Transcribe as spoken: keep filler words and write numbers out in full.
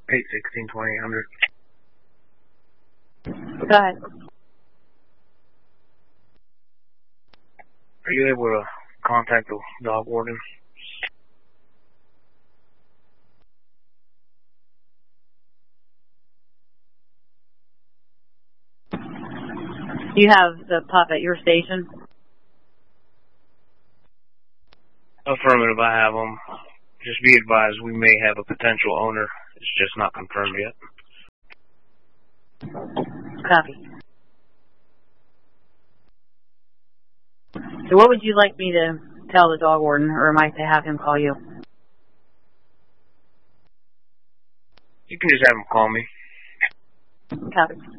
eight sixteen twenty hundred. Go ahead. Are you able to contact the dog warden? Do you have the pup at your station? Affirmative, I have them. Just be advised, we may have a potential owner. It's just not confirmed yet. Copy. So what would you like me to tell the dog warden, or am I to have him call you? You can just have him call me. Copy.